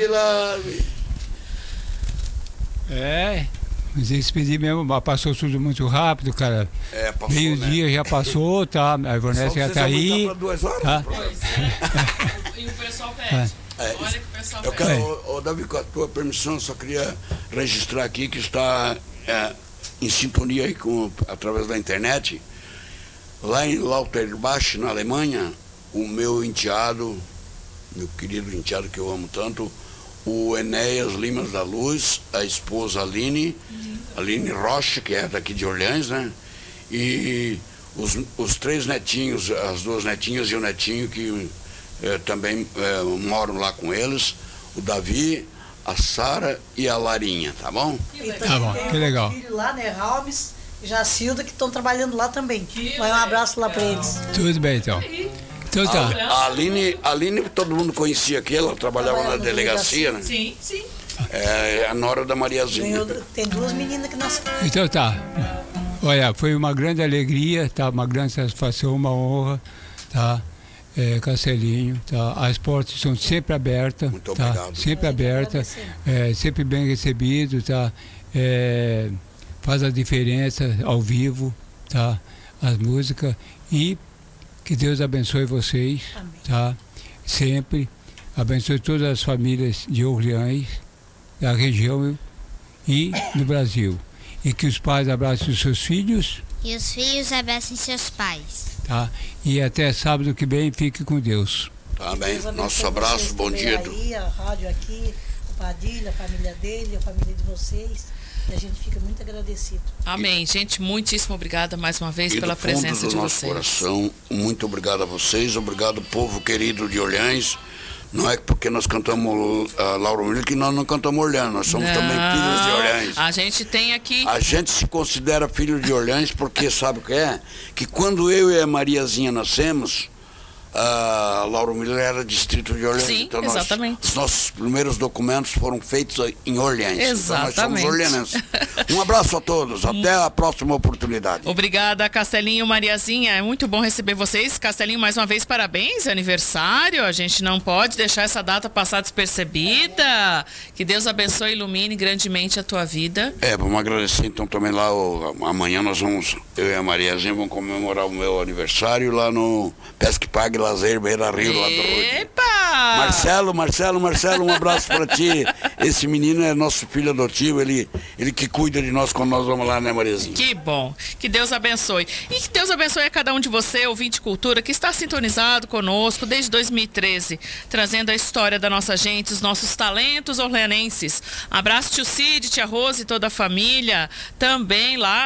despedir lá. Mas despedir mesmo, passou tudo muito rápido, cara. Passou, Meio-dia já passou, tá? A Ivonete já tá aí. Pra 2 horas, tá? E o pessoal pede. Olha que o pessoal Eu pede. quero, Davi, com a tua permissão, só queria registrar aqui que está em sintonia aí através da internet. Lá em Lauterbach, na Alemanha, o meu enteado, meu querido enteado que eu amo tanto, o Enéas Lima da Luz, a esposa Aline Rocha, que é daqui de Orleans, né? E os 3 netinhos, as 2 netinhas e o netinho que também moram lá com eles, o Davi, a Sara e a Larinha, tá bom? Tá bom, que legal. Filho lá, né, Ralmes e Jacilda, que estão trabalhando lá também. Vai um abraço lá para eles. Tudo bem, então. Então tá. A Aline, todo mundo conhecia aqui, ela trabalhava na delegacia, né? Sim, sim. É a nora da Mariazinha. Tem 2 meninas que nasceram. Então tá. Olha, foi uma grande alegria, tá? Uma grande satisfação, uma honra, tá? Castelinho, tá? As portas são sempre abertas, Muito tá? obrigado. Sempre abertas, sempre bem recebido, tá? Faz a diferença ao vivo, tá? As músicas e que Deus abençoe vocês, tá? Sempre abençoe todas as famílias de Orleans, da região e do Brasil. E que os pais abracem os seus filhos. E os filhos abracem seus pais. Tá? E até sábado que vem, fique com Deus. Tá bem, nosso abraço, bom dia. Aí, a rádio aqui, o Padilha, a família dele, a família de vocês. E a gente fica muito agradecido. Amém. Gente, muitíssimo obrigada mais uma vez pela presença de nosso vocês. Coração, muito obrigado a vocês, obrigado povo querido de Orleans. Não é porque nós cantamos Lauro Miller que nós não cantamos Orleans, nós somos também filhos de Orleans. A gente tem aqui... A gente se considera filho de Orleans porque sabe o que é? Que quando eu e a Mariazinha nascemos, Lauro Miller era distrito de Orleans. Sim, então exatamente. Os nossos primeiros documentos foram feitos em Orleans. Exatamente. Então nós somos orleanenses. Um abraço a todos, até a próxima oportunidade. Obrigada, Castelinho, Mariazinha, é muito bom receber vocês. Castelinho, mais uma vez, parabéns, é aniversário, a gente não pode deixar essa data passar despercebida. Que Deus abençoe e ilumine grandemente a tua vida. Vamos agradecer então também lá, amanhã nós vamos, eu e a Mariazinha vamos comemorar o meu aniversário lá no Pesque Pague Lazer Beira Rio, lá do Rio. Epa! Marcelo, um abraço para ti. Esse menino é nosso filho adotivo, ele que cuida de nós quando nós vamos lá, né, Mariazinha? Que bom, que Deus abençoe. E que Deus abençoe a cada um de você, ouvinte de cultura, que está sintonizado conosco desde 2013, trazendo a história da nossa gente, os nossos talentos orleanenses. Abraço tio Cid, tia Rose e toda a família, também lá